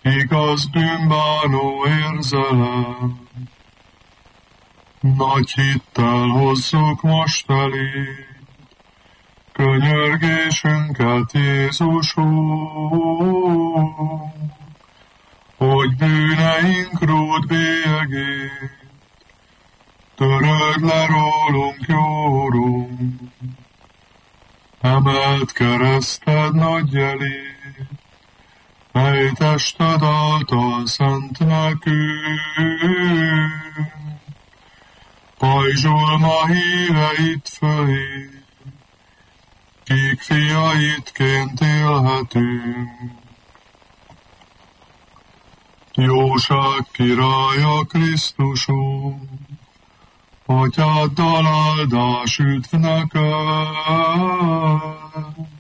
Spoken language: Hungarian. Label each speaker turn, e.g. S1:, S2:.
S1: igaz bűnbánó érzelem. Nagy hittel hozzuk most eléd könyörgésünket, Jézus Úr, hogy bűneink ród bélyegét töröld le rólunk, jó Urunk. Emelt kereszted nagy jelét, mely tested által szent nekünk. Pajzsol ma híveit fölé, kik fiaidként élhetünk. Jóság királya Krisztusunk, Atyáddal áldás üdv neked,